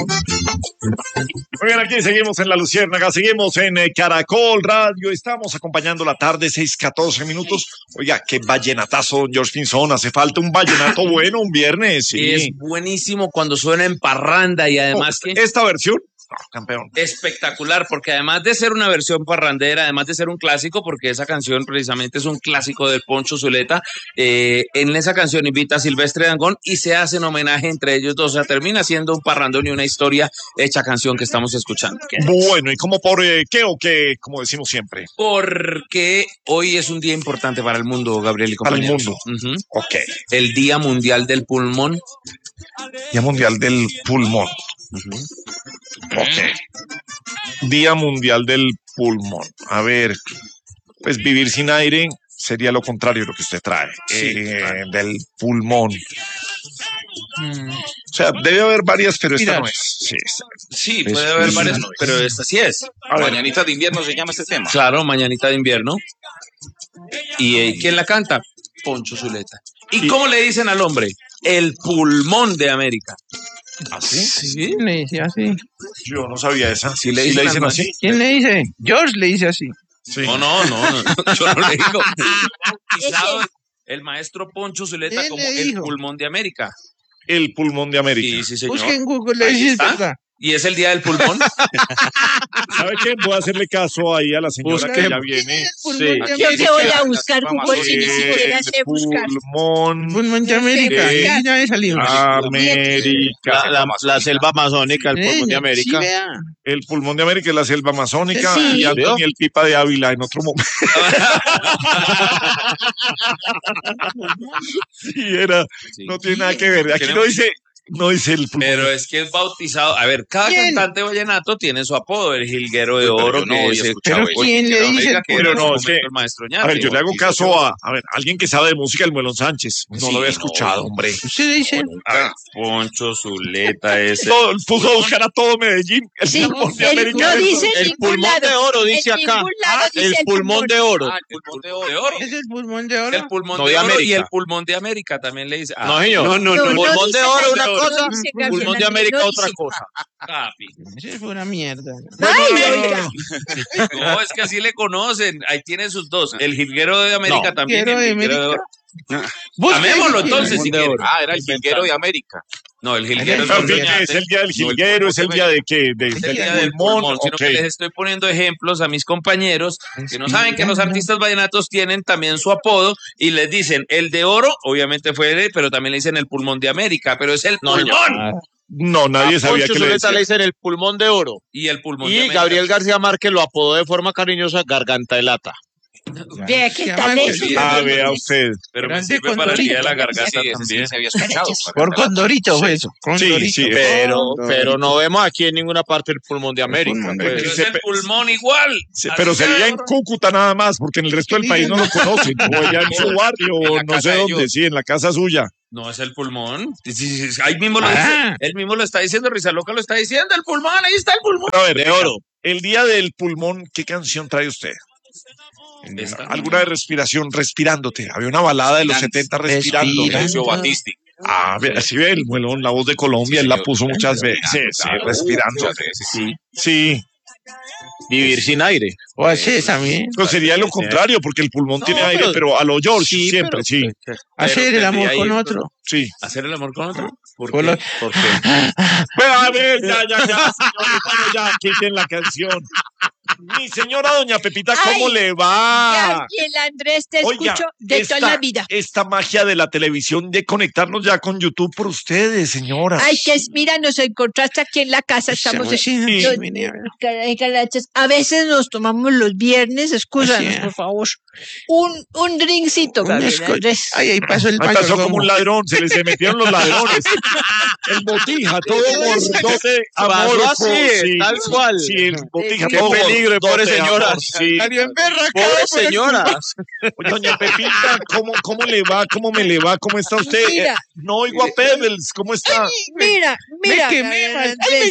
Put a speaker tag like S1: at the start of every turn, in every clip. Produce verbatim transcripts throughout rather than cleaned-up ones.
S1: Muy bien, aquí seguimos en La Luciérnaga, seguimos en eh, Caracol Radio, estamos acompañando la tarde, seis catorce minutos. Oiga, qué vallenatazo, don George Pinzón, hace falta un vallenato bueno un viernes. Sí.
S2: Es buenísimo cuando suena en parranda y además
S1: oh,
S2: que...
S1: Esta versión, oh, campeón.
S2: Espectacular, porque además de ser una versión parrandera, además de ser un clásico, porque esa canción precisamente es un clásico del Poncho Zuleta, eh, en esa canción invita a Silvestre Dangond y se hacen homenaje entre ellos dos, o sea, termina siendo un parrandón y una historia hecha canción que estamos escuchando.
S1: Bueno, ¿y cómo por eh, qué o qué, como decimos siempre?
S2: Porque hoy es un día importante para el mundo, Gabriel y compañeros.
S1: Para el mundo. Uh-huh. Ok.
S2: El Día Mundial del Pulmón.
S1: Día Mundial del Pulmón.
S2: Uh-huh.
S1: Ok. Día Mundial del Pulmón. A ver, pues vivir sin aire sería lo contrario de lo que usted trae. Sí, eh, claro. Del pulmón. Mm. O sea, debe haber varias, pero esta Mira, no es. Sí,
S2: sí puede es, haber es, varias, no pero esta sí es.
S3: Mañanita de invierno se llama este tema.
S2: Claro, Mañanita de invierno. ¿Y eh, quién la canta? Poncho Zuleta. ¿Y, ¿Y cómo le dicen al hombre? El pulmón de América.
S1: ¿Así?
S4: Sí, le dice así.
S1: Yo no sabía esa.
S2: ¿Sí le dicen,
S1: ¿Sí le dicen así?
S4: ¿Quién le dice? George le dice así.
S2: Sí. No, no, no, no, yo no le digo. Quizá el maestro Poncho Zuleta como el pulmón de América.
S1: El pulmón de América.
S2: Sí, sí, señor.
S4: Busquen en Google, le dice verdad.
S2: ¿Y es el día del pulmón?
S1: ¿Sabe qué? Voy a hacerle caso ahí a la señora Busca que ya viene.
S5: Sí. Yo te voy a buscar Google si ni siquiera sé buscar.
S1: Pulmón.
S4: Pulmón de América.
S1: Sí.
S4: Ya me salió.
S1: América.
S3: La, la, la selva amazónica, el pulmón de América.
S4: Sí,
S1: el pulmón de América es la selva amazónica
S5: sí.
S1: y Antonio el Pipa de Ávila en otro momento. Sí, era. Sí. No tiene nada que ver. Aquí no dice. No dice el pulmón.
S2: Pero es que es bautizado. A ver, cada ¿quién? Cantante vallenato tiene su apodo, el jilguero de oro.
S3: No,
S2: que
S3: ese,
S4: pero ¿quién le dice el
S1: Pero no, es que,
S2: el maestro Ñate,
S1: a ver, yo le hago caso a, a ver, alguien que sabe de música, el Muelón Sánchez. No sí, lo había escuchado, no, hombre.
S4: ¿Usted dice?
S2: A ver, Poncho Zuleta, ese.
S1: Todo, puso a buscar a todo Medellín. El
S5: sí,
S1: pulmón de
S5: el,
S1: América.
S5: No dice
S3: el pulmón
S5: lado.
S3: de oro, dice acá. Ah,
S5: dice
S3: el, el pulmón de oro.
S2: Ah, el pulmón de oro.
S4: ¿Es el pulmón de oro?
S2: El pulmón
S3: no,
S2: de,
S3: de
S2: oro
S3: América.
S2: Y el pulmón de América también le dice.
S3: Ah, no, señor.
S1: No, no,
S5: no.
S3: El pulmón de oro una cosa,
S5: el
S3: pulmón de América otra cosa.
S2: Papi.
S4: Eso fue una mierda.
S5: Ay,
S2: no, es que así le conocen. Ahí tiene sus dos. El jilguero de América no. también.
S4: El
S2: jilguero
S4: de
S2: de oro. Llamémoslo entonces si quiere.
S3: Ah, era el jilguero de América.
S2: No, el jilguero
S1: es, el, es el día del jilguero, es el día de qué? De,
S2: es el día del pulmón, sino que les estoy poniendo ejemplos a mis compañeros que no saben que los artistas vallenatos tienen también su apodo y les dicen el de oro, obviamente fue él, pero también le dicen el pulmón de América, pero es el pulmón.
S1: No, nadie
S3: a
S1: sabía
S3: Poncho
S1: que le,
S3: le dicen el pulmón de oro.
S2: Y el pulmón
S3: y
S2: de América.
S3: Gabriel García Márquez lo apodó de forma cariñosa Garganta de Lata.
S5: Vea qué tal eso.
S1: Ah, vea usted.
S2: Pero me sirve para el día de la garganta
S3: sí,
S2: también.
S3: Se había escuchado.
S4: Por Condorito fue eso.
S1: Sí, sí.
S3: Pero, pero no vemos aquí en ninguna parte el pulmón de América.
S2: Pulmón de pues. Pero es el pulmón igual.
S1: Sí, pero sería en Cúcuta nada más, porque en el resto del país no lo conocen. O allá en su barrio, o no sé dónde, sí, en la casa suya.
S2: No es el pulmón. Ahí mismo lo dice. Él mismo lo está diciendo, Risa Loca lo está diciendo. El pulmón, ahí está el pulmón.
S1: A ver, de oro. El día del pulmón, ¿qué canción trae usted? ¿Esta? ¿Alguna de respiración? Respirándote. Había una balada de los setenta respirando.
S3: Respirando. Battisti.
S1: Ah, así ve el muelón, la voz de Colombia, sí, él la puso muchas veces. Sí, sí, respirando.
S3: Sí.
S1: Sí.
S3: Vivir sin aire.
S4: O así también.
S1: Pero sería lo contrario, porque el pulmón no, tiene aire, pero, pero a lo George sí, siempre, pero, sí.
S4: Pero, hacer el amor con otro.
S1: Sí.
S2: ¿Hacer el amor con otro?
S4: ¿Por qué?
S2: ¿Por qué?
S1: Pero a ver, ya, ya, ya, señor, ya, quiten la canción. Mi señora doña Pepita, ¿cómo Ay, le va?
S5: Y el Andrés te Oiga, escucho de esta, toda la vida.
S1: Esta magia de la televisión de conectarnos ya con YouTube por ustedes, señora.
S5: Ay, que es, mira, nos encontraste aquí en la casa, estamos sí, en, sí. los, carachas. A veces nos tomamos los viernes, excúsanos, por favor. Un, un drinkcito, Gabriel.
S4: Ay, ahí pasó el
S1: Ahí pasó como un ladrón, se les metieron los ladrones. El botija, todo por doce amor.
S3: Así, sí, tal cual.
S1: Sí, el botija,
S3: qué todo peligro, pobre señora.
S1: Sí.
S3: Pobre señora.
S1: Doña Pepita, ¿cómo, ¿cómo le va? ¿Cómo me le va? ¿Cómo está usted?
S5: Mira,
S1: eh, no oigo a Pebbles, ¿cómo está?
S5: Ay, mira, mira.
S4: Me quemé, man. Ay, me quemé.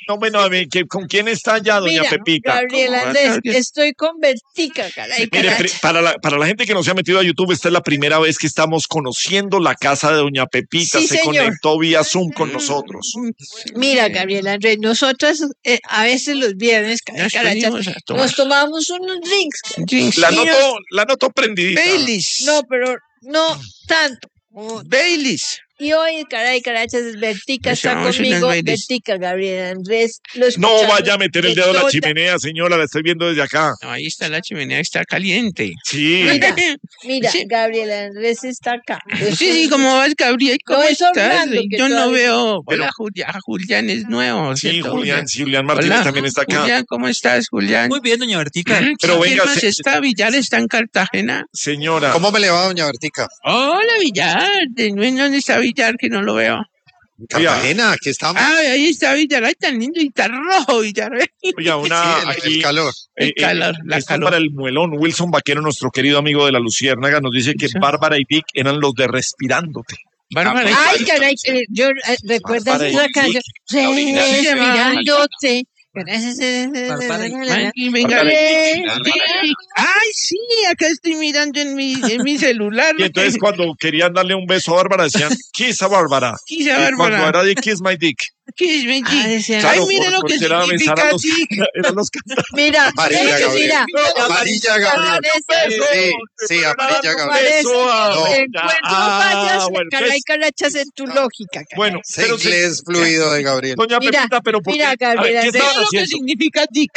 S1: No, bueno, a ver, ¿qué- ¿con quién está allá, doña
S5: Mira,
S1: Pepita?
S5: Gabriel
S4: ¿Cómo va,
S5: Andrés,
S4: Gabriel?
S5: estoy con Bertica, caray.
S1: Mire,
S5: caray.
S1: pri- para la, para la gente que no se ha metido a YouTube, esta es la primera vez que estamos conociendo la casa de doña Pepita.
S5: Sí,
S1: se
S5: señor.
S1: conectó vía Zoom con nosotros.
S5: Mira, Gabriel Andrés, nosotras eh, a veces los viernes, caray,
S4: Nos
S5: caray,
S4: venimos a tomar.
S5: nos tomamos unos drinks.
S4: Drinks.
S1: La
S5: Y nos-
S1: noto, la noto prendidita.
S4: Baileys.
S5: No, pero no tanto. como-
S4: Baileys.
S5: Y hoy, caray, carachas, Bertica
S4: Nos
S5: está
S4: tomamos unos
S5: conmigo.
S4: Baileys.
S5: Bertica, Gabriel Andrés. Lo
S1: No
S5: escuchamos
S1: vaya a meter el
S5: de
S1: dedo en la
S5: toda-
S1: chimenea, señora, la estoy viendo desde acá.
S4: No, ahí está la chimenea, está caliente.
S1: Sí.
S5: Mira, mira,
S4: Sí.
S5: Gabriel Andrés está acá.
S4: Sí, sí, ¿cómo vas, Gabriel? ¿Cómo
S5: No, es
S4: estás?
S5: Orlando que
S4: Yo no
S5: todavía-
S4: veo.
S1: Pero-
S4: Hola, Julián. Julián es nuevo,
S1: Sí,
S4: ¿cierto,
S1: Julián, sí, Julián Martínez
S4: Hola,
S1: también está acá.
S4: Julián, ¿cómo estás, Julián?
S6: Muy bien, doña Bertica.
S1: Pero
S4: ¿Quién
S1: venga,
S4: más
S1: se-
S4: está? ¿Villar está en Cartagena?
S1: Señora,
S7: ¿Cómo me le va, doña Bertica?
S4: Hola, Villar. ¿De- ¿Dónde está Villar que no lo veo?
S7: Cartagena, aquí estamos.
S4: Ah, ahí está Villar. Ay, tan lindo y tan rojo, Villar.
S1: oiga, una
S7: Sí, el-
S1: aquí.
S7: el calor.
S4: El
S1: eh, eh,
S4: calor, la
S1: esto
S4: calor.
S1: para el muelón. Wilson Vaquero, nuestro querido amigo de la Luciérnaga, nos dice que
S4: Sí.
S1: Bárbara y Vic eran los de Respirándote.
S4: Bárbara.
S5: Ay, caray, eh, yo eh, recuerdas
S1: Para
S5: esa
S1: el
S5: canción. Respirándote.
S4: Ay, venga. Ay, sí, acá estoy mirando en mi, en mi celular.
S1: Y entonces cuando querían darle un beso a Bárbara decían, Kiss a Bárbara.
S4: Quise
S1: Y cuando
S4: Bárbara.
S1: era de Kiss my dick.
S4: Kiss me,
S5: Ah,
S4: Dick.
S5: decían,
S4: Ay,
S1: Claro,
S4: mire
S1: por-
S4: lo que
S1: porque era besar
S4: significa
S1: a los,
S4: Dick.
S1: eran los cantantes.
S5: Mira,
S7: Amarilla,
S5: mira,
S7: Gabriel.
S5: mira.
S7: Amarilla, Gabriel.
S5: Parece-
S7: Sí, sí, amarilla, Gabriel.
S5: Parece
S1: No,
S5: que
S1: ya.
S5: encuentro
S1: Ah,
S5: fallas,
S1: bueno,
S5: caray,
S1: pues-
S5: carachas en tu lógica. caray.
S1: Bueno,
S7: Ese
S1: pero se-
S7: inglés fluido de Gabriel.
S1: doña
S5: Mira,
S1: Pepita, pero ¿por
S5: mira,
S1: qué? A ver,
S5: Gabriela,
S1: ¿qué
S5: Andrés,
S1: estaban
S4: Lo que
S1: haciendo?
S4: significa Dick.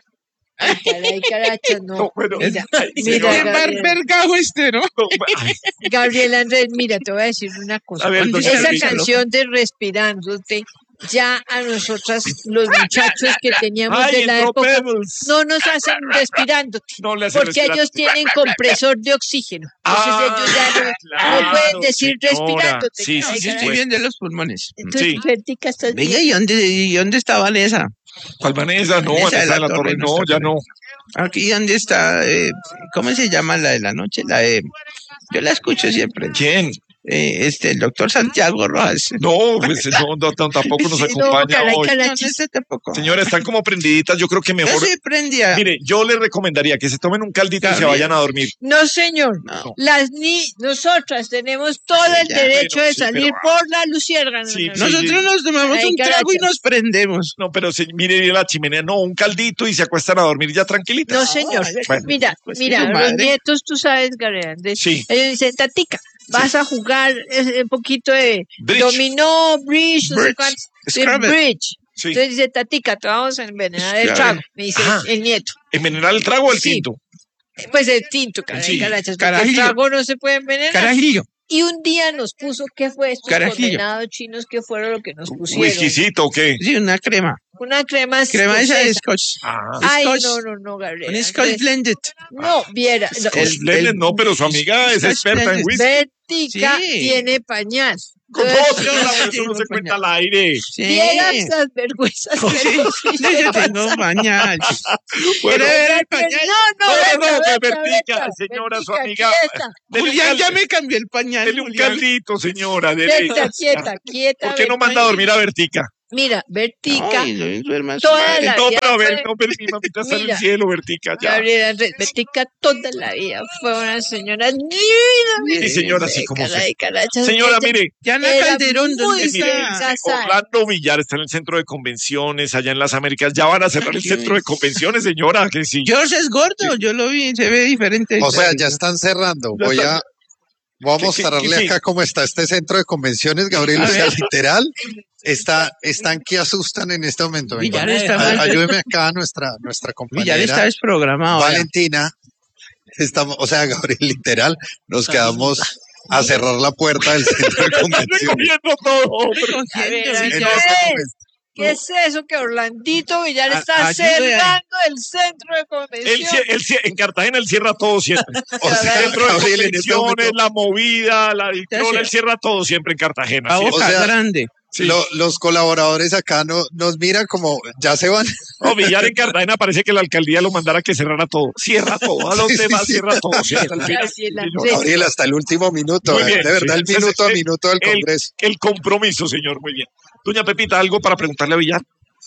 S5: Caray, carachas, no.
S1: No, bueno,
S5: Mira,
S1: ay,
S5: mira,
S1: señora,
S4: Qué
S5: Gabriel.
S4: barbergajo este, ¿no?
S1: no, ay,
S5: Gabriel Andrés, mira, te voy a decir una cosa.
S1: A ver, doña
S5: Esa
S1: Pepita.
S5: canción de Respirándote, ya a nosotras, los muchachos que teníamos
S1: ay,
S5: de la
S1: entró
S5: época,
S1: Pebbles.
S5: no nos hacen Respirándote.
S1: No le hacen
S5: Porque
S1: respirar.
S5: ellos tienen compresor de oxígeno. Entonces
S1: Ah,
S5: ellos ya no,
S1: claro,
S5: no pueden decir
S1: señora.
S5: respirándote.
S1: Sí,
S5: caray,
S1: sí, sí,
S4: Yo
S5: caray.
S4: estoy bien de los pulmones.
S5: Entonces,
S1: Sí.
S5: Bertica, estás
S4: Venga,
S5: bien.
S4: ¿y dónde, y dónde está Vanessa?
S1: ¿Cuál Vanessa? No,
S4: Vanessa
S1: Vanessa
S4: de la
S1: de la
S4: Torre,
S1: Torre, no,
S4: nuestra
S1: ya no.
S4: Aquí, ¿dónde está? Eh, ¿Cómo se llama la de la noche? La de... Yo la escucho siempre.
S1: ¿Quién?
S4: Eh, este, el doctor Santiago Rojas.
S1: No, pues no, no, no, tampoco nos
S5: No,
S1: acompaña
S5: caray,
S1: hoy.
S5: caray.
S4: No, no sé tampoco.
S1: Señora, están como prendiditas, yo creo que
S4: Yo
S1: mejor.
S4: se prendía.
S1: Mire, yo les recomendaría que se tomen un caldito y se
S4: Gabriel.
S1: vayan a dormir.
S5: No, señor.
S4: No.
S5: Las ni nosotras tenemos todo el
S4: Ya,
S5: derecho
S1: pero
S5: de
S1: sí,
S5: salir
S1: pero-
S5: por la luciérnaga.
S1: Sí,
S5: no, no,
S1: sí.
S5: no.
S4: Nosotros nos tomamos
S5: Ay,
S4: un trago y
S5: carachas.
S4: nos prendemos.
S1: No, pero se, mire la chimenea, no, un caldito y se acuestan a dormir ya tranquilitas.
S5: No, señor.
S1: Bueno,
S5: Mira,
S4: pues,
S5: mira,
S4: su
S5: los
S4: madre.
S5: nietos, tú sabes, Gabriel Andrés,
S1: Sí.
S5: ellos dicen, Tatica, vas a jugar eh, un poquito de
S1: Bridge.
S5: dominó, bridge, no sé
S4: Bridge.
S5: cuánto. Sí,
S4: Scrabble.
S5: bridge.
S1: Sí.
S5: Entonces dice, Tatica, te vamos a envenenar el
S4: Scrabble.
S5: trago, me dice
S1: Ajá.
S5: el nieto.
S1: ¿Envenenar el trago o el
S5: Sí.
S1: tinto?
S5: Pues el tinto, caray,
S1: Sí,
S5: carachas, porque el
S4: carajillo.
S5: trago no se puede envenenar.
S4: Carajillo.
S5: Y un día nos puso, ¿qué fue estos
S4: Carajillo.
S5: condenados chinos? ¿Qué fueron lo que nos pusieron?
S1: ¿Whiskycito o qué?
S4: Sí, una crema.
S5: Una crema
S4: Crema esa de
S5: escocesa.
S4: scotch.
S1: Ah,
S5: Ay,
S4: Scotch.
S5: no, no, no, Gabriel.
S4: Un scotch blended.
S5: No, viera. no,
S1: el blended no, pero su amiga es
S4: Scotch
S1: experta en
S4: blended.
S1: whisky.
S5: Bertica
S4: Sí.
S5: tiene pañal.
S1: No,
S5: Entonces,
S1: señora, eso no se cuenta al aire.
S4: Sí.
S5: vieras las vergüenzas que
S4: Sí,
S5: nos
S4: sí,
S5: hizo
S4: yo
S5: pasar.
S4: tengo pañal.
S1: Bueno,
S4: ¿Quiere ver el pañal?
S5: No, no,
S1: No,
S5: Berta,
S1: no, no,
S5: Berta,
S1: Bertica,
S5: Berta,
S1: señora, su
S5: Bertica,
S1: amiga.
S5: quieta,
S1: Dele un
S4: Julián, ya
S1: caldo-
S4: me cambié el pañal.
S1: dele un
S4: Julián.
S1: caldito, señora. dele.
S5: Berta, quieta, quieta.
S1: ¿Por qué no
S5: Berta.
S1: manda a dormir a Bertica?
S5: Mira, Bertica,
S4: Ay, no duerma su
S5: toda
S4: madre.
S5: la
S1: No,
S5: vida
S1: pero a ver,
S5: fue-
S1: no, pero mi mamita está en el
S5: Mira.
S1: cielo, Bertica, ya.
S5: Gabriela Andrés, Bertica toda la vida fue una señora divina.
S1: Sí, señora, así como se-
S5: Caray, carachas,
S1: Señora,
S5: ella
S1: mire,
S4: Diana
S5: era
S4: Calderón, ¿dónde
S5: muy
S4: está?
S5: bien casada.
S1: Orlando Villar está en el centro de convenciones, allá en las Américas. Ya van a cerrar el centro de convenciones, señora, que sí.
S4: George es gordo, yo lo vi, se ve diferente.
S7: O sea, ya están cerrando.
S1: Ya
S7: Voy
S1: están-
S7: a, voy a
S1: ¿Qué-
S7: mostrarle
S1: qué- qué-
S7: acá cómo está este centro de convenciones, Gabriel.
S4: A
S7: O sea,
S4: ver.
S7: literal, está, están que asustan en este momento. Venga,
S4: Villar está
S7: ay-
S4: mal.
S7: ayúdeme acá a nuestra, nuestra
S4: Villar está
S7: compañera
S4: desprogramado. vea.
S7: Valentina. Estamos, o sea, Gabriel, literal, nos quedamos a cerrar la puerta del centro de convenciones.
S1: Recogiendo todo.
S4: Recogiendo,
S5: A ver,
S7: En
S4: Villar.
S7: este
S5: ¿Qué?
S7: momento.
S5: ¿Qué es eso que Orlandito Villar
S4: A-
S5: está
S4: ayude ahí.
S5: cerrando el centro de
S1: Él,
S5: convención?
S1: cie- él cie- en Cartagena él cierra todo siempre.
S7: O sea,
S1: Centro de
S7: Gabriel, en este momento,
S1: convenciones, la movida, la
S4: Ya
S1: dictadura,
S4: sé.
S1: él cierra todo siempre en Cartagena.
S4: A
S1: sí.
S4: boca
S7: O sea,
S4: grande.
S1: Sí.
S7: lo- los colaboradores acá no, nos miran como, ya se van.
S1: No, Villar en Cartagena parece que la alcaldía lo mandara a que cerrara todo. Cierra todo, a los
S7: Sí, sí,
S1: demás
S7: sí.
S1: cierra todo. sí, hasta el final.
S5: Gabriela
S1: Señor.
S5: Andrés.
S7: Gabriel, hasta el último minuto.
S1: Muy
S7: eh,
S1: bien,
S7: de verdad,
S1: sí.
S7: el minuto a
S1: El-
S7: minuto del
S1: el-
S7: Congreso.
S1: El compromiso, señor, muy bien. Doña Pepita, ¿algo para preguntarle a Villar?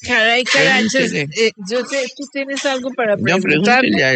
S5: Caray, carachos, eh, yo sé, tú tienes algo para preguntarme.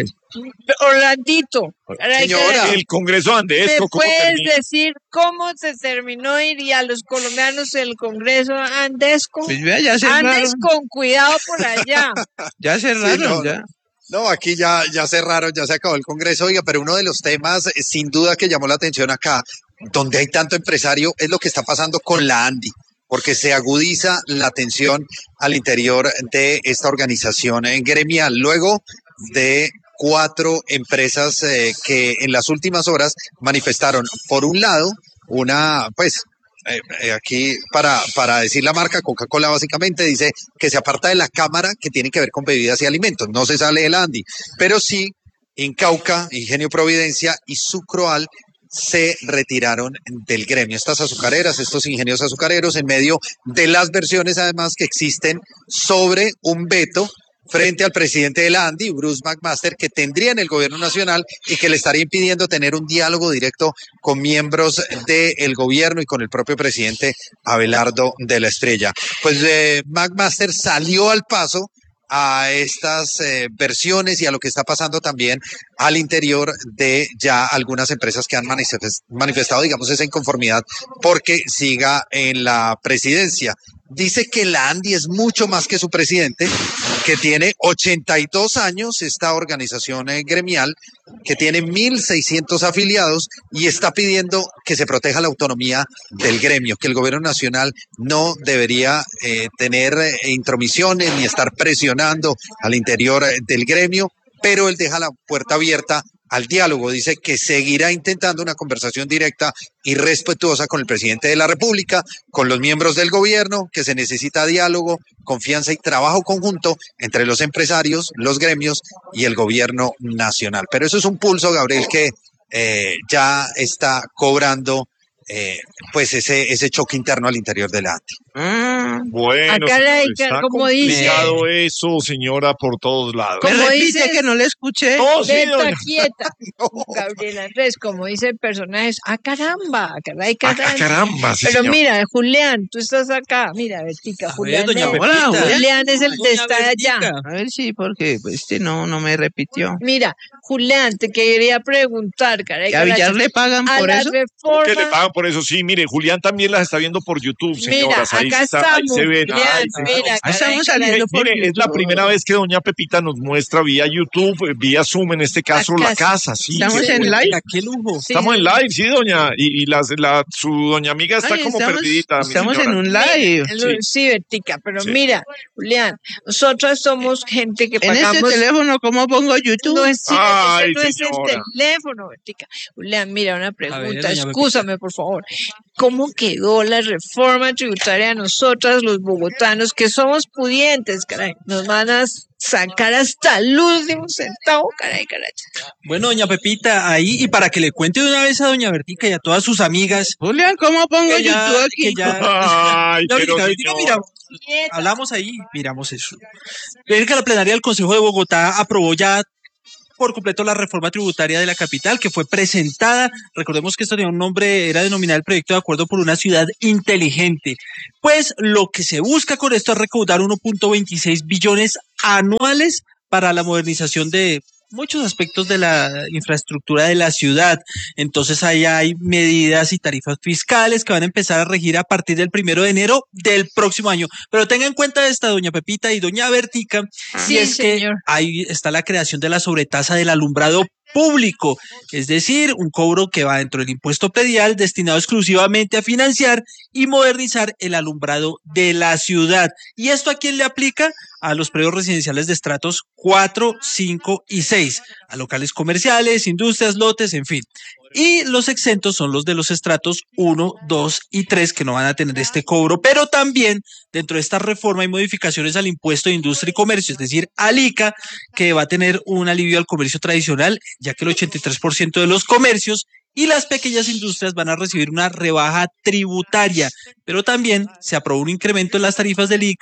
S5: Orlandito, caray,
S1: Señora,
S5: caray,
S1: el Congreso Andesco,
S5: ¿me
S1: ¿cómo
S5: puedes
S1: termina?
S5: decir cómo se terminó ir y a los colombianos el Congreso Andesco?
S4: Pues vea, ya cerraron.
S5: Andes con cuidado por allá.
S4: Ya cerraron,
S7: Sí, no,
S4: ya.
S7: No, aquí ya, ya cerraron, ya se acabó el Congreso, oiga, pero uno de los temas eh, sin duda que llamó la atención acá, donde hay tanto empresario, es lo que está pasando con la ANDI, porque se agudiza la tensión al interior de esta organización eh, gremial, luego de cuatro empresas eh, que en las últimas horas manifestaron, por un lado, una, pues, Eh, eh, aquí para, para decir la marca, Coca-Cola básicamente dice que se aparta de la Cámara que tiene que ver con bebidas y alimentos, no se sale del ANDI, pero sí Incauca, Ingenio Providencia y Sucroal se retiraron del gremio. Estas azucareras, estos ingenios azucareros, en medio de las versiones además que existen sobre un veto frente al presidente de la ANDI, Bruce McMaster, que tendría en el gobierno nacional y que le estaría impidiendo tener un diálogo directo con miembros del gobierno y con el propio presidente Abelardo de la Estrella. Pues eh, McMaster salió al paso a estas eh, versiones y a lo que está pasando también al interior de ya algunas empresas que han manifestado, digamos, esa inconformidad porque siga en la presidencia. Dice que la ANDI es mucho más que su presidente, que tiene ochenta y dos años, esta organización eh, gremial, que tiene mil seiscientos afiliados y está pidiendo que se proteja la autonomía del gremio, que el gobierno nacional no debería eh, tener eh, intromisiones ni estar presionando al interior eh, del gremio, pero él deja la puerta abierta al diálogo. Dice que seguirá intentando una conversación directa y respetuosa con el presidente de la República, con los miembros del gobierno, que se necesita diálogo, confianza y trabajo conjunto entre los empresarios, los gremios y el gobierno nacional. Pero eso es un pulso, Gabriel, que eh, ya está cobrando eh, pues ese, ese choque interno al interior de la ANDI.
S1: Mm, bueno,
S5: Acá
S1: señor,
S5: hay,
S1: está
S5: como dice,
S1: complicado eso, señora, por todos lados.
S4: Me
S5: como
S4: repite
S5: dices,
S4: que no le escuché.
S1: No, sí,
S5: Venta
S1: doña.
S5: quieta, Gabriel Andrés, como dice el personaje, ah, caramba, caray,
S1: Ah,
S5: caramba.
S1: caramba, sí,
S5: Pero
S1: señor.
S5: mira, Julián, tú estás acá, mira, Bertica,
S2: A ver,
S5: Julián,
S2: doña
S5: es,
S2: Pepita.
S4: Hola,
S5: Julián es el de
S2: Doña
S5: estar allá.
S2: Bertica.
S4: A ver si, porque pues, este no, no me repitió.
S5: Mira, Julián, te quería preguntar, caray,
S4: ¿Y a Villar
S5: carachas,
S4: le pagan
S5: a
S4: por
S5: la
S4: eso?
S1: ¿Cómo que le
S5: reforma.
S1: pagan por eso? Sí, mire, Julián también las está viendo por YouTube, señoras.
S5: Mira,
S1: ahí,
S5: acá
S1: está, ahí
S5: estamos,
S1: se ven.
S5: Julián,
S1: Ay,
S5: mira,
S1: señor.
S4: Ah, estamos
S5: caray,
S4: saliendo por
S1: Mire, es la
S4: YouTube.
S1: primera vez que doña Pepita nos muestra vía YouTube, eh, vía Zoom, en este caso,
S5: La
S1: la casa. Sí,
S4: Estamos
S1: qué
S4: en
S1: bueno.
S4: live.
S2: Mira, qué lujo.
S5: Sí,
S1: Estamos en
S5: sí.
S1: live, sí, doña. Y, y las- la, su doña amiga está
S4: Ay,
S1: como
S4: estamos,
S1: perdidita. mi
S4: estamos en
S1: señora.
S4: un live.
S5: Sí, sí, Bertica, pero
S1: Sí.
S5: mira, Julián, nosotros somos gente que
S4: En este
S5: pagamos.
S4: teléfono, ¿cómo pongo YouTube?
S5: No es, cierto,
S1: Ay,
S5: ese no es
S1: señora.
S5: el teléfono, Bertica. Julián, mira, una pregunta,
S2: doña Pepita.
S5: excúsame, por favor. ¿Cómo quedó la reforma tributaria a nosotras, los bogotanos, que somos pudientes, caray? Nos van a sacar hasta el último centavo, caray, caray.
S2: Bueno, doña Pepita, ahí, y para que le cuente de una vez a doña Bertica y a todas sus amigas,
S4: Julián, ¿cómo pongo
S2: que ya,
S4: YouTube aquí?
S2: que ya,
S1: Ay,
S2: Doña
S1: pero
S2: Bertica, Bertica,
S1: señor.
S2: mira, hablamos ahí, miramos eso. Ver que la plenaria del Consejo de Bogotá aprobó ya por completo la reforma tributaria de la capital, que fue presentada. Recordemos que esto tenía un nombre, era denominado el proyecto de acuerdo por una ciudad inteligente. Pues lo que se busca con esto es recaudar uno punto veintiséis billones anuales para la modernización de muchos aspectos de la infraestructura de la ciudad. Entonces ahí hay medidas y tarifas fiscales que van a empezar a regir a partir del primero de enero del próximo año. Pero tenga en cuenta esta, doña Pepita y doña Bertica,
S5: Sí,
S2: y es
S5: señor.
S2: que ahí está la creación de la sobretasa del alumbrado público, es decir, un cobro que va dentro del impuesto predial destinado exclusivamente a financiar y modernizar el alumbrado de la ciudad. ¿Y esto a quién le aplica? A los predios residenciales de estratos cuatro, cinco y seis, a locales comerciales, industrias, lotes, en fin. Y los exentos son los de los estratos uno, dos y tres, que no van a tener este cobro, pero también dentro de esta reforma hay modificaciones al impuesto de industria y comercio, es decir, al I C A, que va a tener un alivio al comercio tradicional, ya que el ochenta y tres por ciento de los comercios y las pequeñas industrias van a recibir una rebaja tributaria, pero también se aprobó un incremento en las tarifas del I C A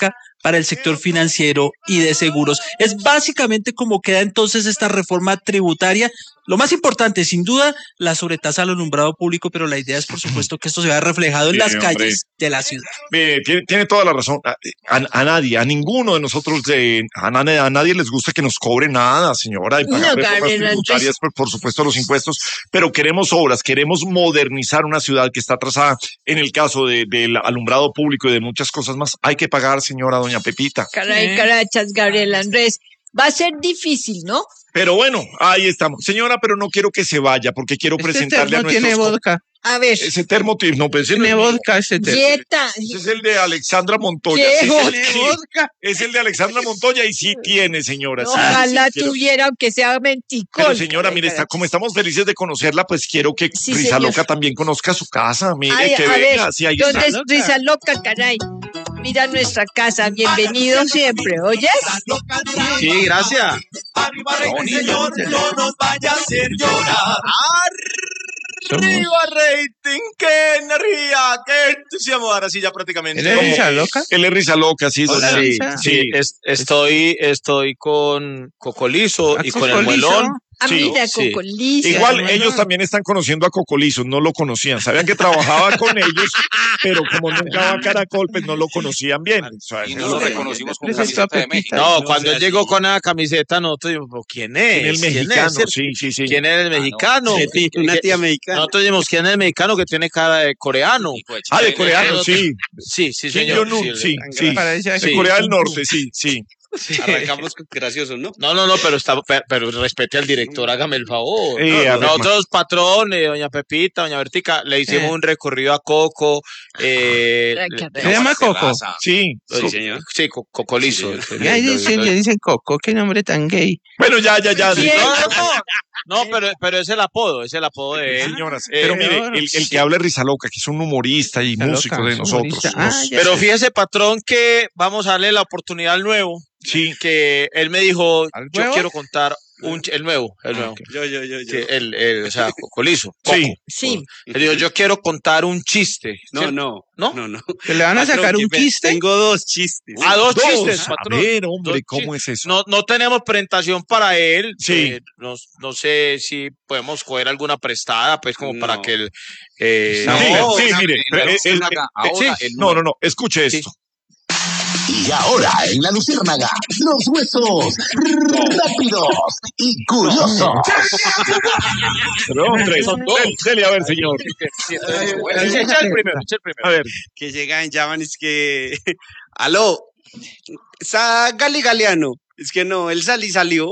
S6: para el sector financiero y de seguros. Es básicamente como queda entonces esta reforma tributaria. Lo más importante, sin duda, la sobretasa al alumbrado público, pero la idea es, por supuesto, que esto se vea reflejado en
S1: Sí,
S6: las
S1: hombre.
S6: calles de la ciudad.
S1: Mire, tiene, tiene toda la razón. A, a- a nadie, a ninguno de nosotros, de, a, na- a nadie les gusta que nos cobre nada, señora, y pagar
S5: No,
S1: reformas
S5: Gabriel,
S1: tributarias, por, por supuesto, los impuestos, pero queremos obras, queremos modernizar una ciudad que está atrasada. En el caso de- del alumbrado público y de muchas cosas más, hay que pagar, señora doña Pepita.
S5: Caray, carachas, Gabriel Andrés. Va a ser difícil, ¿no?
S1: Pero bueno, ahí estamos. Señora, pero no quiero que se vaya, porque quiero
S4: Este
S1: presentarle a
S4: termo
S1: nuestros...
S4: tiene
S1: co-
S4: vodka.
S5: A ver,
S1: Ese termo, ti- no, pensé
S4: Tiene vodka ese termo.
S5: quieta.
S1: Ese es el de Alexandra Montoya.
S5: ¿Qué
S1: Sí,
S5: vodka?
S1: sí, es el de Alexandra Montoya y sí tiene, señora. sí,
S5: Ojalá
S1: sí, quiero-
S5: tuviera, aunque sea menticol.
S1: Pero señora,
S5: caray,
S1: mire, está,
S5: carachas.
S1: como estamos felices de conocerla, pues quiero que
S5: Sí,
S1: Risa
S5: señor.
S1: Loca también conozca su casa. Mire,
S5: Ay,
S1: que
S5: a
S1: venga,
S5: ver,
S1: sí, ahí
S5: ¿dónde
S1: está.
S5: es Risa Loca, caray? Mira nuestra casa, bienvenido siempre, ¿oyes?
S3: Sí, gracias.
S4: Somos-
S3: rating! ¡Qué energía! ¡Qué entusiasmo! Ahora sí, ya prácticamente.
S4: ¿Él es Risa Loca?
S1: Él es Risa Loca, sí,
S4: Hola,
S1: doña-
S4: Risa.
S3: Sí, es- estoy, estoy con Cocolizo y con el
S4: Cocolizo.
S3: muelón.
S5: Ah,
S1: Sí,
S5: mira,
S3: sí.
S5: Cocolizo.
S1: Igual
S5: hermano.
S1: ellos también están conociendo a Cocolizo, no lo conocían. Sabían que trabajaba con ellos, pero como nunca va a Caracol, pues no lo conocían bien. O sea,
S8: Y
S1: eso
S8: no
S1: es
S8: lo
S1: lo que-
S8: reconocimos con
S4: Presentó a
S8: camiseta de
S4: Pepita.
S8: México.
S3: No,
S4: No,
S3: cuando
S4: o
S3: él
S4: sea,
S3: llegó con la camiseta, nosotros dijimos, ¿pero ¿quién es?
S1: En el
S3: ¿Quién
S1: mexicano,
S3: es?
S1: sí, sí, sí.
S3: ¿Quién es el mexicano?
S4: Sí, una tía mexicana.
S3: Nosotros dijimos, ¿quién es el mexicano que tiene cara de coreano?
S8: Hijo de
S1: Ah, de
S8: Chile.
S1: coreano, sí.
S3: Sí, sí,
S1: Kim
S3: señor.
S1: Jong-un, sí,
S3: el-
S1: sí.
S4: Parece
S1: De
S3: Sí.
S1: Corea del Norte, sí, sí.
S8: Arrancamos graciosos, ¿no?
S3: No, no, no, pero está, pero, pero respete al director, hágame el favor.
S1: Eh,
S3: No,
S1: a ver,
S3: nosotros, patrón, eh, doña Pepita, doña Bertica, le hicimos
S4: Eh.
S3: un recorrido a Coco. Eh,
S5: Ay, qué
S3: le-
S4: Se llama Coco.
S8: Terraza.
S1: Sí.
S8: Sí, señor.
S3: sí, Co- Cocolizo.
S8: Sí, señor.
S4: Y ahí dicen, le dicen Coco, qué nombre tan gay.
S1: Bueno, ya, ya, ya.
S5: Bien.
S3: No, no, no. No, pero, pero es el apodo, es el apodo de él.
S1: Señoras,
S3: Eh,
S1: pero mire,
S4: no,
S1: el, el que habla es Risa Loca, que es un humorista y
S4: Risa
S1: músico
S4: Loca,
S1: de nosotros.
S4: humorista. Ah,
S1: nos-
S4: ya.
S3: Pero fíjese, patrón, que vamos a darle la oportunidad al nuevo.
S1: Sí.
S3: Que él me dijo,
S4: ¿Al
S3: yo
S4: nuevo?
S3: quiero contar un, ch- el nuevo, el nuevo.
S8: Yo, yo, yo, yo.
S3: Que el, el, o sea, Cocolizo. Coco.
S1: Sí.
S5: Sí.
S3: Él dijo, yo quiero contar un chiste.
S8: No,
S3: ¿cierto?
S8: no.
S3: ¿No?
S8: No, no.
S4: Que le van a
S8: Patrón,
S4: sacar un
S8: que
S4: quiste.
S8: Tengo dos chistes.
S3: Ah, dos,
S1: Dos.
S3: chistes,
S1: A
S3: patrón.
S1: ver, hombre,
S3: Dos
S1: ¿cómo
S3: chistes.
S1: es eso?
S3: No, no tenemos presentación para él.
S1: Sí.
S3: Eh, no, no sé si podemos coger alguna prestada, pues, como
S8: No.
S3: para que él. eh,
S4: No,
S1: Sí,
S8: No,
S1: sí,
S8: en la-
S1: mire,
S8: en la
S1: eh, eh,
S8: Luciérnaga,
S1: eh,
S8: ahora
S1: sí,
S8: el
S1: no,
S8: nuevo.
S1: no, no, escuche
S3: Sí.
S1: esto.
S9: Y ahora en la Luciérnaga, los huesos rápidos y curiosos.
S1: Pero, hombre,
S3: Son dos.
S1: del- dele, a ver, señor.
S3: Echa echa el primero, echa el primero.
S1: A ver,
S8: Que llegan, llaman, es que. Aló. Sa Gali Galeano. Es que no, él salí salió.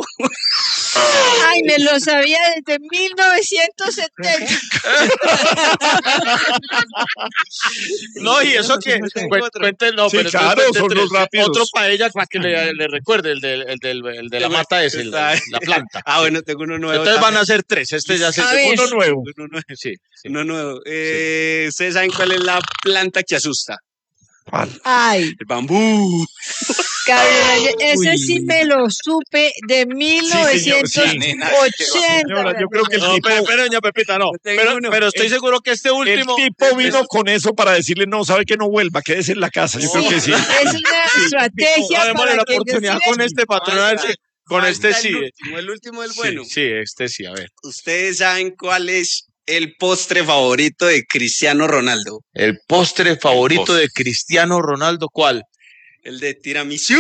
S5: Ay, me lo sabía desde mil novecientos setenta.
S3: No, y eso que. cuen- Cuente, no,
S1: Sí,
S3: pero entonces
S1: claro,
S3: cuente
S1: son
S3: tres.
S1: los rápidos.
S3: Otro para ella para que le, le recuerde el, del, el, del, el de la mata ese, el de la, la planta.
S8: Ah, bueno, tengo uno nuevo.
S3: Entonces van a
S8: también.
S3: ser tres. Este ya se.
S5: A ver.
S1: uno nuevo.
S8: Uno nuevo.
S3: Sí, sí.
S8: Uno nuevo. Eh, ¿Ustedes saben cuál es la planta que asusta?
S1: ¿Cuál?
S5: Ay,
S8: El bambú.
S5: Gabriel, ese
S1: Uy.
S5: sí me lo supe de mil novecientos
S1: señora,
S5: ochenta.
S1: Señora, yo creo que el
S3: No,
S1: tipo,
S3: pero, pero, doña Pepita, no.
S8: Tengo
S3: Pero,
S8: uno.
S3: pero estoy seguro que este
S1: el
S3: último.
S1: tipo vino con eso para decirle, no, sabe que no vuelva, quédese en la casa. Yo creo que sí.
S5: Es una estrategia
S3: No, démosle
S5: para
S3: la
S5: que
S3: oportunidad
S5: deciden-
S3: con este patrón. a ver si- Con
S8: Falta
S3: este
S8: el
S3: sí.
S8: último, el último del bueno.
S3: Sí, sí, este sí, a ver.
S8: ¿Ustedes saben cuál es el postre favorito de Cristiano Ronaldo?
S3: El postre favorito
S8: postre.
S3: de Cristiano Ronaldo, ¿cuál?
S8: El de tiramisú.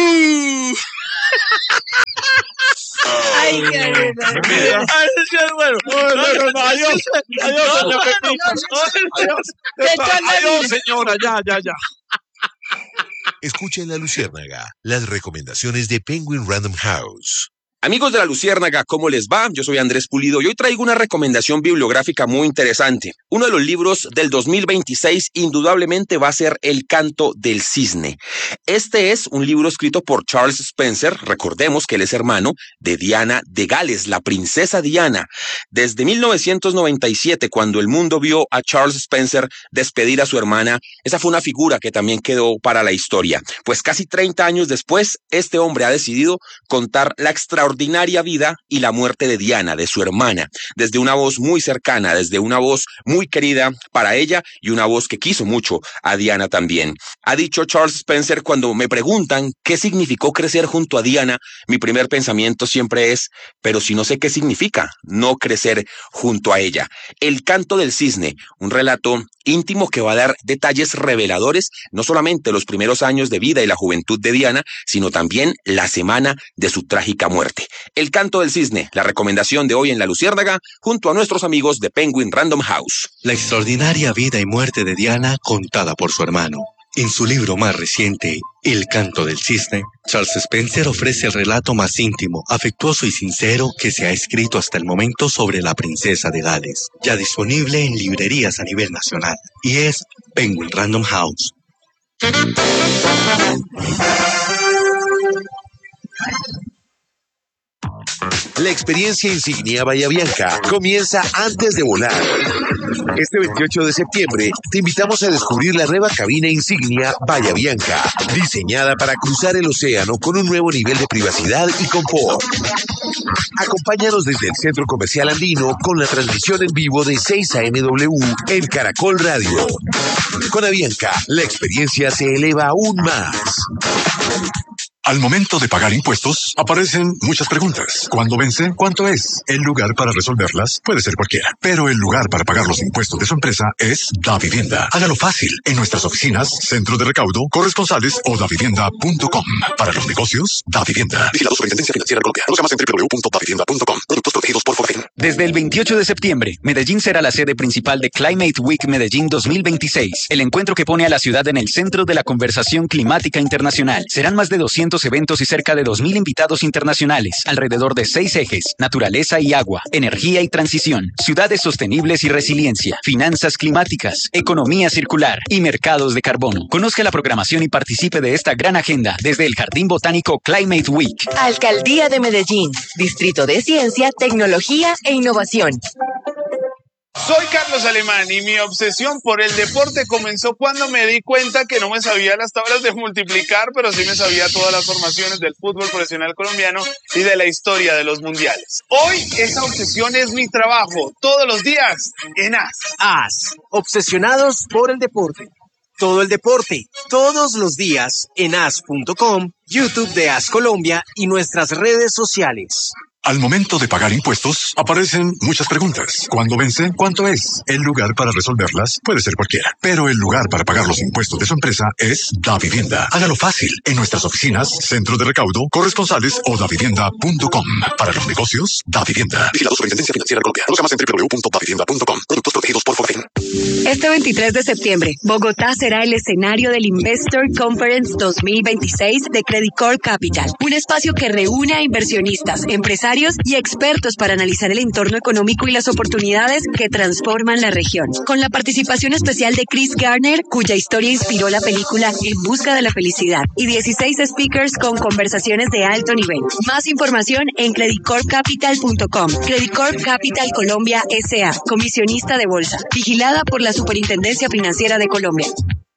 S5: Ay, Gabriel.
S3: Ah, ese sí es bueno. No, no, no, adiós, adiós, doña Pepita. Adiós.
S1: Adiós, señora, ya, ya, ya.
S10: Escucha en La Luciérnaga las recomendaciones de Penguin Random House.
S11: Amigos de La Luciérnaga, ¿cómo les va? Yo soy Andrés Pulido y hoy traigo una recomendación bibliográfica muy interesante. Uno de los libros del dos mil veintiséis indudablemente va a ser El Canto del Cisne. Este es un libro escrito por Charles Spencer. Recordemos que él es hermano de Diana de Gales, la princesa Diana. Desde mil novecientos noventa y siete, cuando el mundo vio a Charles Spencer despedir a su hermana, esa fue una figura que también quedó para la historia. Pues casi treinta años después, este hombre ha decidido contar la extraordinaria extraordinaria vida y la muerte de Diana, de su hermana, desde una voz muy cercana, desde una voz muy querida para ella y una voz que quiso mucho a Diana también. Ha dicho Charles Spencer: cuando me preguntan qué significó crecer junto a Diana, mi primer pensamiento siempre es, pero si no sé qué significa no crecer junto a ella. El canto del cisne, un relato íntimo que va a dar detalles reveladores, no solamente los primeros años de vida y la juventud de Diana, sino también la semana de su trágica muerte. El canto del cisne, la recomendación de hoy en La Luciérnaga, junto a nuestros amigos de Penguin Random House.
S12: La extraordinaria vida y muerte de Diana contada por su hermano. En su libro más reciente, El canto del cisne, Charles Spencer ofrece el relato más íntimo, afectuoso y sincero que se ha escrito hasta el momento sobre la princesa de Gales, ya disponible en librerías a nivel nacional, y es Penguin Random House.
S10: La experiencia Insignia Bahía Bianca comienza antes de volar. Este veintiocho de septiembre te invitamos a descubrir la nueva cabina Insignia Bahía Bianca, diseñada para cruzar el océano con un nuevo nivel de privacidad y confort. Acompáñanos desde el Centro Comercial Andino con la transmisión en vivo de seis a eme doble u en Caracol Radio. Con Avianca, la experiencia se eleva aún más.
S13: Al momento de pagar impuestos, aparecen muchas preguntas. ¿Cuándo vence? ¿Cuánto es? El lugar para resolverlas puede ser cualquiera, pero el lugar para pagar los impuestos de su empresa es Davivienda. Hágalo fácil en nuestras oficinas, centro de recaudo, corresponsales o davivienda punto com. Para los negocios, Davivienda. Vigilado Superintendencia Financiera de Colombia. Conozca más en doble u doble u doble u punto davivienda punto com. Productos protegidos por Fogafen.
S14: Desde el veintiocho de septiembre, Medellín será la sede principal de Climate Week Medellín dos mil veintiséis, el encuentro que pone a la ciudad en el centro de la conversación climática internacional. Serán más de doscientos eventos y cerca de dos mil invitados internacionales, alrededor de seis ejes: naturaleza y agua, energía y transición, ciudades sostenibles y resiliencia, finanzas climáticas, economía circular y mercados de carbono. Conozca la programación y participe de esta gran agenda desde el Jardín Botánico Climate Week.
S15: Alcaldía de Medellín, Distrito de Ciencia, Tecnología e Innovación.
S3: Soy Carlos Alemán y mi obsesión por el deporte comenzó cuando me di cuenta que no me sabía las tablas de multiplicar, pero sí me sabía todas las formaciones del fútbol profesional colombiano y de la historia de los mundiales. Hoy esa obsesión es mi trabajo, todos los días en A S.
S16: A S, obsesionados por el deporte. Todo el deporte, todos los días en A S punto com, YouTube de A S Colombia y nuestras redes sociales.
S13: Al momento de pagar impuestos, aparecen muchas preguntas. ¿Cuándo vence? ¿Cuánto es? El lugar para resolverlas puede ser cualquiera, pero el lugar para pagar los impuestos de su empresa es Davivienda. Hágalo fácil en nuestras oficinas, centro de recaudo, corresponsales o davivienda punto com. Para los negocios, Davivienda. Vigilado Superintendencia Financiera de Colombia. Conozca más en doble u doble u doble u punto davivienda punto com. Productos protegidos por Fogafen.
S15: Este veintitrés de septiembre, Bogotá será el escenario del Investor Conference dos mil veintiséis de Credit Corp Capital, un espacio que reúne a inversionistas, empresarios y expertos para analizar el entorno económico y las oportunidades que transforman la región. Con la participación especial de Chris Garner, cuya historia inspiró la película En busca de la felicidad, y dieciséis speakers con conversaciones de alto nivel. Más información en credit corp capital punto com. Credit Corp Capital Colombia S A, comisionista de bolsa, vigilada por la Superintendencia Financiera de Colombia.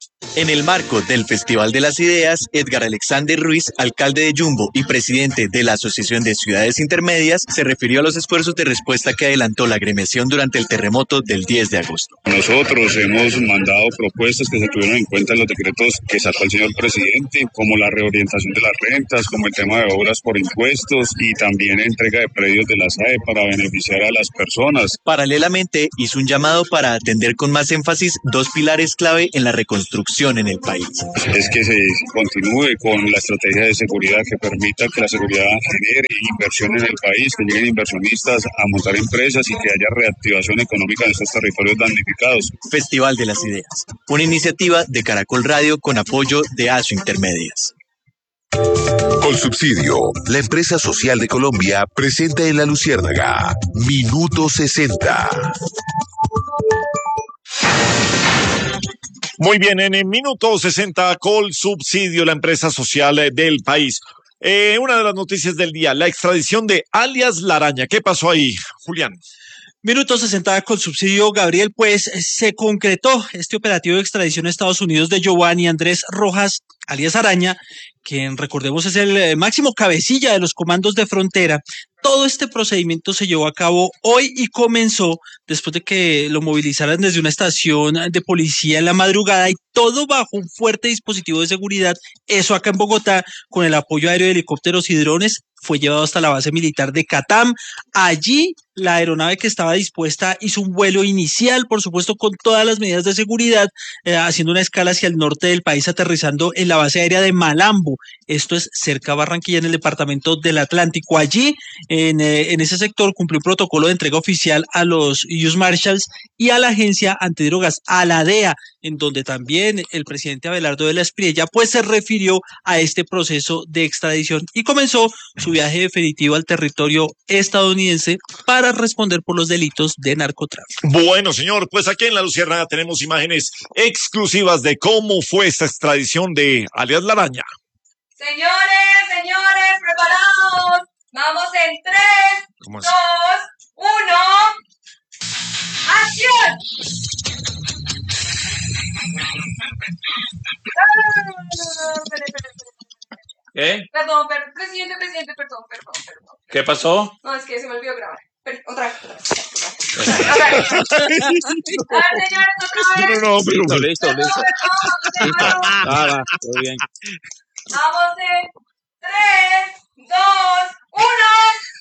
S17: En el marco del Festival de las Ideas, Edgar Alexander Ruiz, alcalde de Yumbo y presidente de la Asociación de Ciudades Intermedias, se refirió a los esfuerzos de respuesta que adelantó la agremiación durante el terremoto del diez de agosto.
S18: Nosotros hemos mandado propuestas que se tuvieron en cuenta en los decretos que sacó el señor presidente, como la reorientación de las rentas, como el tema de obras por impuestos y también entrega de predios de la S A E para beneficiar a las personas.
S17: Paralelamente, hizo un llamado para atender con más énfasis dos pilares clave en la reconstrucción en el país.
S18: Es que se continúe con la estrategia de seguridad que permita que la seguridad genere inversión en el país, que lleguen inversionistas a montar empresas y que haya reactivación económica en estos territorios damnificados.
S17: Festival de las Ideas, una iniciativa de Caracol Radio con apoyo de A S O Intermedias.
S10: Colsubsidio, la empresa social de Colombia, presenta en La Luciérnaga Minuto sesenta.
S1: Muy bien, en el minuto sesenta, Colsubsidio, la empresa social del país. Eh, una de las noticias del día, la extradición de alias La Araña. ¿Qué pasó ahí, Julián?
S6: Minuto sesenta con subsidio, Gabriel, pues se concretó este operativo de extradición a Estados Unidos de Giovanni Andrés Rojas, alias Araña, quien recordemos es el máximo cabecilla de los comandos de frontera. Todo este procedimiento se llevó a cabo hoy y comenzó después de que lo movilizaran desde una estación de policía en la madrugada y todo bajo un fuerte dispositivo de seguridad. Eso acá en Bogotá, con el apoyo aéreo de helicópteros y drones, fue llevado hasta la base militar de Catam. Allí la aeronave que estaba dispuesta hizo un vuelo inicial, por supuesto con todas las medidas de seguridad, eh, haciendo una escala hacia el norte del país, aterrizando en la base aérea de Malambo. Esto es cerca a Barranquilla, en el departamento del Atlántico. Allí, en, eh, en ese sector, cumplió un protocolo de entrega oficial a los U S Marshals y a la agencia antidrogas, a la D E A, en donde también el presidente Abelardo de la Espriella pues se refirió a este proceso de extradición y comenzó su viaje definitivo al territorio estadounidense para responder por los delitos de narcotráfico.
S1: Bueno, señor, pues aquí en La Luciérnaga tenemos imágenes exclusivas de cómo fue esta extradición de alias La Araña.
S19: Señores, señores, preparados. Vamos en tres, dos, uno. ¡Acción!
S2: ¿Qué?
S19: Perdón, per- presidente, presidente, perdón, perdón, perdón.
S2: ¿Qué pasó?
S19: No, es que se me olvidó grabar. Per- otra vez, otra vez. Otra vez. A ver, señores, otra vez.
S1: No, no, pero...
S2: Listo, listo,
S19: Perdón,
S2: listo.
S19: perdón,
S2: Listo.
S19: perdón.
S2: Nada, todo bien.
S19: Vamos en tres, dos, uno.